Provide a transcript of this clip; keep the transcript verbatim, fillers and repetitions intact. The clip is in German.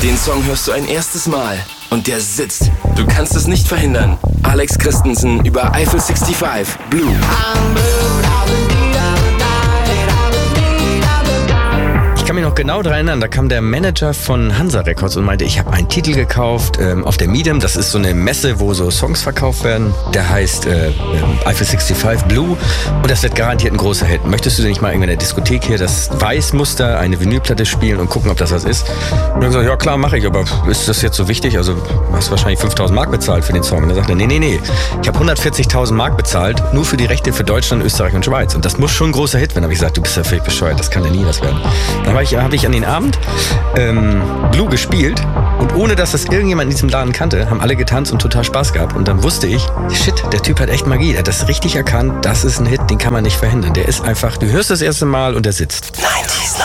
Den Song hörst du ein erstes Mal und der sitzt. Du kannst es nicht verhindern. Alex Christensen über Eiffel sechsundsiebzig, Blue. Ich kann mich noch genau daran erinnern, da kam der Manager von Hansa Records und meinte, ich habe einen Titel gekauft ähm, auf der Medium. Das ist so eine Messe, wo so Songs verkauft werden. Der heißt äh, Eiffel sechsundsiebzig Blue und das wird garantiert ein großer Hit. Möchtest du denn nicht mal in der Diskothek hier das Weißmuster, eine Vinylplatte spielen und gucken, ob das was ist? Und dann gesagt, ja klar, mache ich, aber ist das jetzt so wichtig? Also du hast wahrscheinlich fünftausend Mark bezahlt für den Song. Und dann sagt er, nee, nee, nee, ich habe hundertvierzigtausend Mark bezahlt, nur für die Rechte für Deutschland, Österreich und Schweiz. Und das muss schon ein großer Hit werden. Da habe ich gesagt, du bist ja völlig bescheuert, das kann ja nie was werden. Dann habe ich, hab ich an den Abend ähm, Blue gespielt und ohne, dass das irgendjemand in diesem Laden kannte, haben alle getanzt und total Spaß gehabt. Und dann wusste ich, shit, der Typ hat echt Magie. Der hat das richtig erkannt, das ist ein Hit, den kann man nicht verhindern. Der ist einfach, du hörst das erste Mal und der sitzt. neunzig